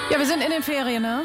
Ja, wir sind in den Ferien, ne?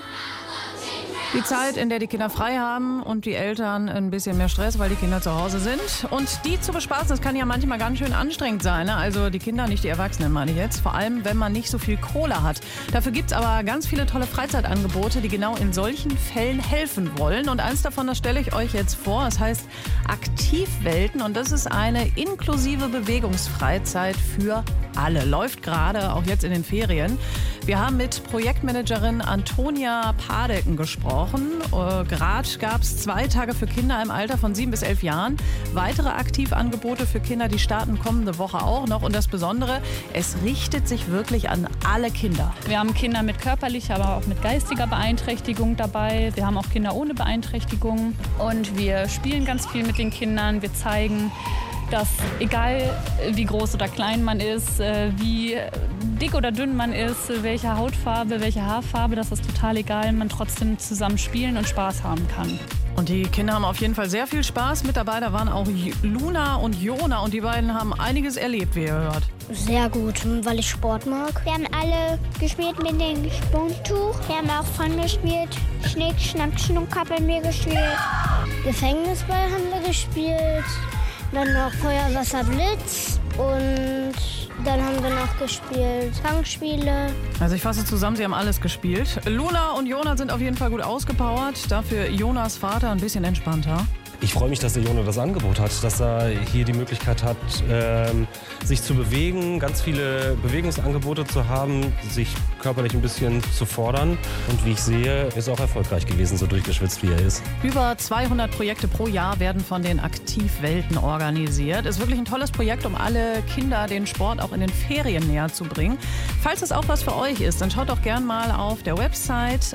Die Zeit, in der die Kinder frei haben und die Eltern ein bisschen mehr Stress, weil die Kinder zu Hause sind. Und die zu bespaßen, das kann ja manchmal ganz schön anstrengend sein, ne? Also die Kinder, nicht die Erwachsenen, meine ich jetzt. Vor allem, wenn man nicht so viel Kohle hat. Dafür gibt's aber ganz viele tolle Freizeitangebote, die genau in solchen Fällen helfen wollen. Und eins davon, das stelle ich euch jetzt vor. Es heißt Aktivwelten und das ist eine inklusive Bewegungsfreizeit für alle. Läuft gerade, auch jetzt in den Ferien. Wir haben mit Projektmanagerin Antonia Padecken gesprochen. Gerade gab es 2 Tage für Kinder im Alter von 7 bis 11 Jahren. Weitere Aktivangebote für Kinder, die starten kommende Woche auch noch. Und das Besondere, es richtet sich wirklich an alle Kinder. Wir haben Kinder mit körperlicher, aber auch mit geistiger Beeinträchtigung dabei. Wir haben auch Kinder ohne Beeinträchtigung. Und wir spielen ganz viel mit den Kindern. Wir zeigen, dass egal wie groß oder klein man ist, wie dick oder dünn man ist, welche Hautfarbe, welche Haarfarbe, das ist total egal, man trotzdem zusammen spielen und Spaß haben kann. Und die Kinder haben auf jeden Fall sehr viel Spaß. Mit dabei, da waren auch Luna und Jona und die beiden haben einiges erlebt, wie ihr hört. Sehr gut, weil ich Sport mag. Wir haben alle gespielt mit dem Sprungtuch. Wir haben auch Fun gespielt. Schnick, Schnack, Schnuck haben wir gespielt. Gefängnisball haben wir gespielt. Dann noch Feuer, Wasser, Blitz und dann haben wir noch gespielt Fangspiele. Also ich fasse zusammen, sie haben alles gespielt. Luna und Jona sind auf jeden Fall gut ausgepowert. Dafür Jonas Vater ein bisschen entspannter. Ich freue mich, dass der Jona das Angebot hat, dass er hier die Möglichkeit hat, sich zu bewegen, ganz viele Bewegungsangebote zu haben, sich körperlich ein bisschen zu fordern. Und wie ich sehe, ist auch erfolgreich gewesen, so durchgeschwitzt wie er ist. Über 200 Projekte pro Jahr werden von den Aktivwelten organisiert. Ist wirklich ein tolles Projekt, um alle Kinder den Sport auch in den Ferien näher zu bringen. Falls es auch was für euch ist, dann schaut doch gern mal auf der Website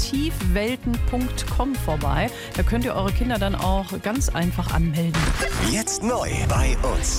aktivwelten.com vorbei. Da könnt ihr eure Kinder dann auch ganz einfach anmelden. Jetzt neu bei uns.